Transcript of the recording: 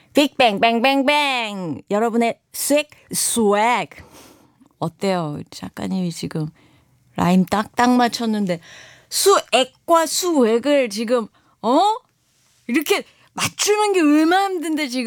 빅뱅 뱅뱅뱅 여러분의 스웩 어때요? 작가님이 지금 라임 딱딱 맞췄는데 수액과 수웩을 지금 이렇게 맞추는 게 얼마나 힘든데 지금